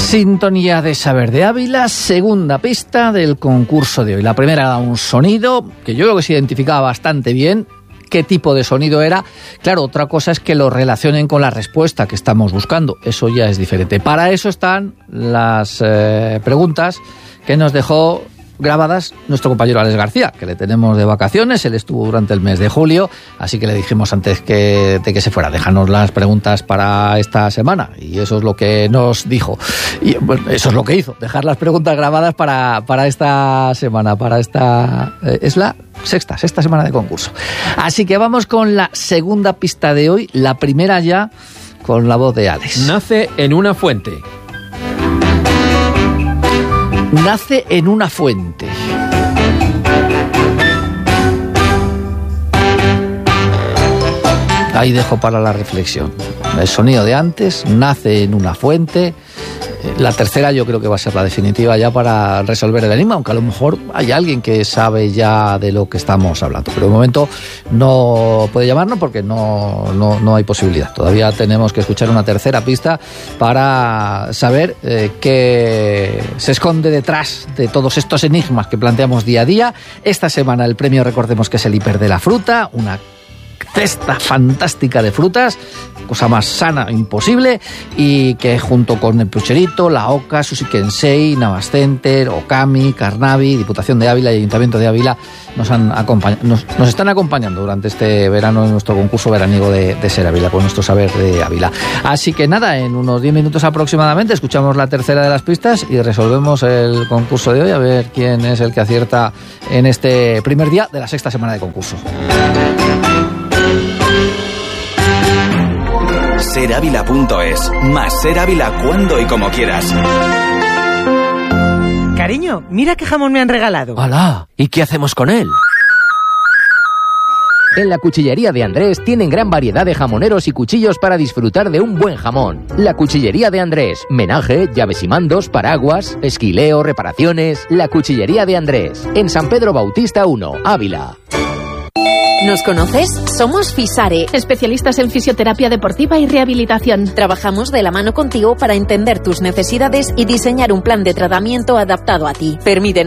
Sintonía de Saber de Ávila, segunda pista del concurso de hoy. La primera era un sonido que yo creo que se identificaba bastante bien qué tipo de sonido era. Claro, otra cosa es que lo relacionen con la respuesta que estamos buscando. Eso ya es diferente. Para eso están las preguntas que nos dejó grabadas nuestro compañero Alex García, que le tenemos de vacaciones. Él estuvo durante el mes de julio, así que le dijimos antes de que se fuera, déjanos las preguntas para esta semana, y eso es lo que nos dijo, y bueno, eso es lo que hizo, dejar las preguntas grabadas para esta semana, es la sexta semana de concurso. Así que vamos con la segunda pista de hoy, la primera ya con la voz de Alex. Nace en una fuente. Nace en una fuente. Ahí dejo para la reflexión. El sonido de antes, nace en una fuente. La tercera yo creo que va a ser la definitiva ya para resolver el enigma, aunque a lo mejor hay alguien que sabe ya de lo que estamos hablando. Pero de momento no puede llamarnos porque no hay posibilidad. Todavía tenemos que escuchar una tercera pista para saber qué se esconde detrás de todos estos enigmas que planteamos día a día. Esta semana el premio, recordemos que es el Hiper de la Fruta, una cesta fantástica de frutas, cosa más sana imposible, y que junto con el Pucherito, la OCA, Sushi Kensei, Navas Center, Okami, Carnavi, Diputación de Ávila y Ayuntamiento de Ávila nos están acompañando durante este verano en nuestro concurso veraniego de Ser Ávila, con nuestro Saber de Ávila. Así que nada, en unos 10 minutos aproximadamente escuchamos la tercera de las pistas y resolvemos el concurso de hoy, a ver quién es el que acierta en este primer día de la sexta semana de concurso. Serávila.es. Más Ser Ávila cuando y como quieras. Cariño, mira qué jamón me han regalado. ¡Hala! ¿Y qué hacemos con él? En la Cuchillería de Andrés tienen gran variedad de jamoneros y cuchillos para disfrutar de un buen jamón. La Cuchillería de Andrés. Menaje, llaves y mandos, paraguas, esquileo, reparaciones. La Cuchillería de Andrés. En San Pedro Bautista 1, Ávila. ¿Nos conoces? Somos Fisare, especialistas en fisioterapia deportiva y rehabilitación. Trabajamos de la mano contigo para entender tus necesidades y diseñar un plan de tratamiento adaptado a ti. Permítenos